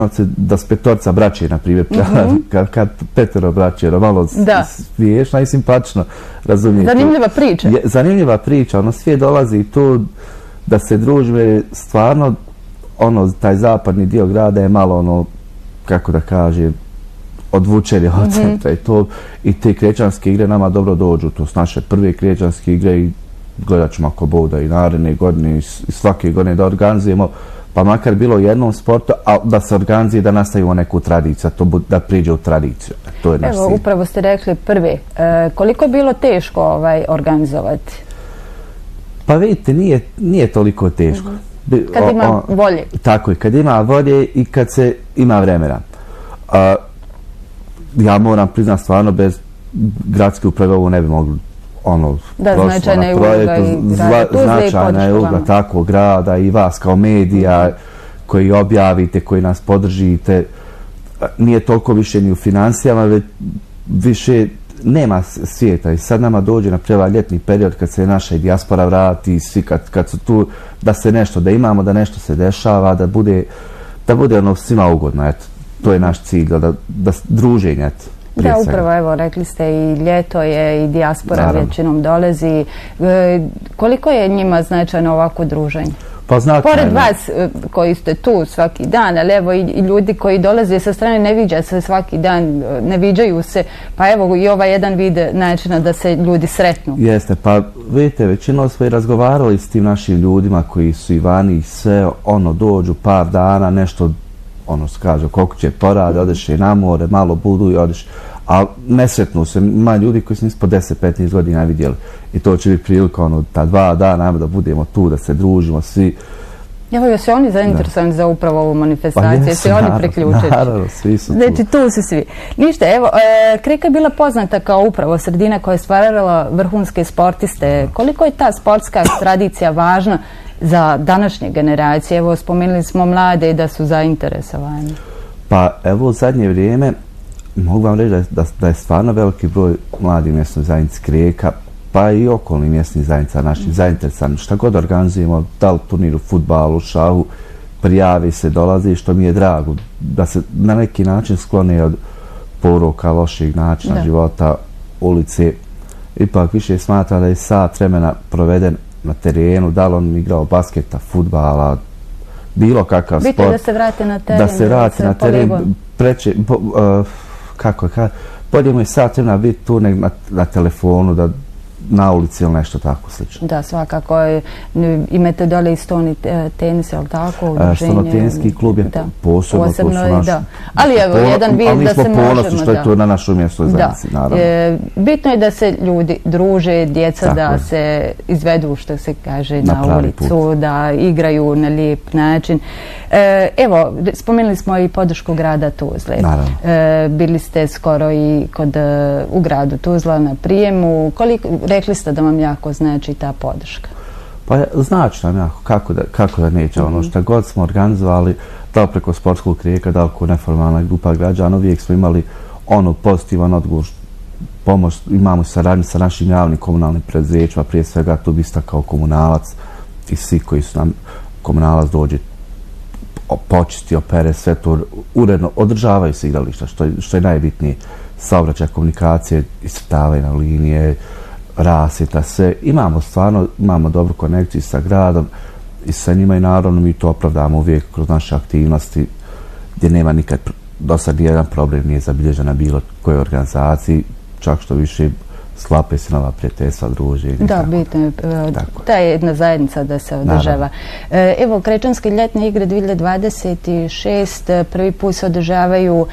da s petorca braće, na primjer, kad petero braće, malo smiješno i simpatično, razumijete. Zanimljiva priča. Zanimljiva priča, ono sve dolazi tu da se družbe, stvarno, taj zapadni dio grada je malo, kako da kaže, odvučeni od centra i te krećanske igre nama dobro dođu. To su naše prve krećanske igre i gledat ćemo ako Bog da i naredne godine i svake godine da organizujemo, pa makar bilo jednom sportu, a da se organizuje da nastavimo neku tradiciju, da priđe u tradiciju. To je naš cilj. Evo, upravo ste rekli prve. Koliko je bilo teško organizovati? Pa vidite, nije toliko teško. Kad ima volje. Tako je, kad ima volje i kad se ima vremena. Ja moram priznati stvarno, bez gradske uprave ovo ne bi mogli da, značajna je uloga i grada. Značajna je uloga takvog grada i vas kao medija koji objavite, koji nas podržite. Nije toliko više ni u financijama, već više nema svijeta. I sad nama dođe na preva ljetni period kad se naša dijaspora vrati, svi kad su tu, da se nešto, da imamo, da nešto se dešava, da bude svima ugodno. Eto, to je naš cilj, da druženje, eto. Da, upravo, evo, rekli ste i ljeto je i dijaspora većinom dolazi. Koliko je njima značajno ovako druženje? Pa značajno. Pored vas koji ste tu svaki dan, ali evo i ljudi koji dolaze sa strane ne viđaju se svaki dan, ne viđaju se, pa evo i ovaj jedan vid načina da se ljudi sretnu. Jeste, pa vidite, većinom smo i razgovarali s tim našim ljudima koji su i vani i sve, dođu par dana, nešto se kaže, koliko će porade, odeš i na more, malo budu i odeš. Ali nesretno se, ima ljudi koji su ispod 10-15 godina vidjeli. I to će biti prilika, ta 2 dana, da budemo tu, da se družimo svi. Evo, još su oni zainteresovani za upravo ovu manifestaciju, su oni priključeni. Naravno, svi su tu. Znači, tu su svi. Ništa, evo, Kreka je bila poznata kao upravo sredina koja je stvarala vrhunske sportiste. Koliko je ta sportska tradicija važna za današnje generacije? Evo, spomenuli smo mlade da su zainteresovani. Pa, evo, u zadnje vrijeme mogu vam reći da je stvarno veliki broj mladih mjesnih zajednica Kreka, pa i okolnih mjesnih zajednica naših zainteresani. Šta god organizujemo, da li turniru, fudbalu, šahu, prijavi se, dolazi, što mi je drago, da se na neki način sklone od poruka, loših načina života, ulice. Ipak više smatra da je sat vremena proveden na terenu, da li on igrao basketa, fudbala, bilo kakav sport. Bitno je da se vrate na teren. Da se vrate na teren. Bolje mu je sat vremena biti tu na telefonu, na ulici ili nešto tako slično. Da, svakako. Imate dole i stoni tenis, je li tako? Stolnoteniski klub je posebno, to su naši. Ali evo, jedan vid da se možemo. Ali mi smo ponosni što je to na našoj mjestnoj zajednici, naravno. Bitno je da se ljudi druže, djeca da se izvedu, što se kaže, na ulicu, da igraju na lijep način. Evo, spomenuli smo i podršku grada Tuzle. Bili ste skoro i u gradu Tuzla na prijemu. Rekli ste da vam jako znači ta podrška. Pa znači nam jako, kako da neće. Ono što god smo organizovali, da li preko sportskog Kreka, da li ko neformalna grupa građana, uvijek smo imali pozitivan odgovor, pomoć, imamo saradnju sa našim javnim komunalnim preduzećima, prije svega tu bi istakao Komunalac i svi koji su nam, Komunalac dođe, počisti, opere, sve to uredno, održavaju se igrališta, što je najbitnije, saobraćaj, komunikacije, iscrtavanje linije, rasvjeta, sve. Imamo dobru konekciju sa gradom i sa njima i naravno mi to opravdamo uvijek kroz naše aktivnosti gdje nema nikad do sad jedan problem nije zabilježen na bilo kojoj organizaciji, čak što više sklape se nova prijateljstva, druženja. Da, bitno je ta jedna zajednica da se održava. Evo, Krečanske ljetne igre 2026 prvi put se održavaju.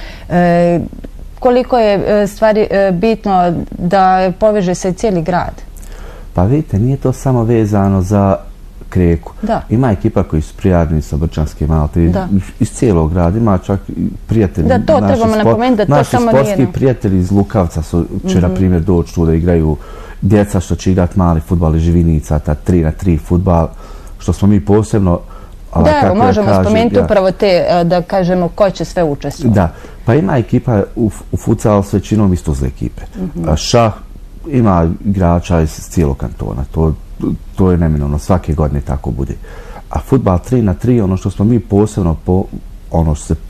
Koliko je stvari bitno da poveže se cijeli grad? Pa vidite, nije to samo vezano za Kreku. Ima ekipa koji su prijatelji sa Brčanske Malte iz cijelog grada. Ima čak prijatelji. Da, to trebamo napomenuti da to samo nije. Naši sportski prijatelji iz Lukavca će, na primjer, doći tu da igraju djeca što će igrati mali fudbal iz Živinica, ta 3x3 fudbal, što smo mi posebno. Da, evo, možemo spomenuti upravo te, da kažemo, ko će sve učestvovati. Da, pa ima ekipa u futsalu s većinom iz Tuzle ekipe. Šah ima igrača iz cijelog kantona, to je neminovno, svake godine tako bude. A fudbal 3x3, ono što smo mi posebno, ono što se